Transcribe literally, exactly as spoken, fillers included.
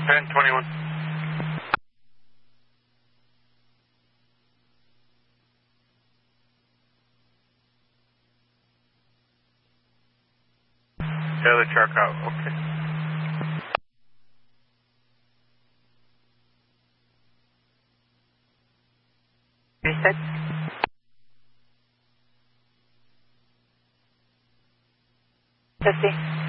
ten twenty-one. Taylor Shark out, okay. Reset. fifty.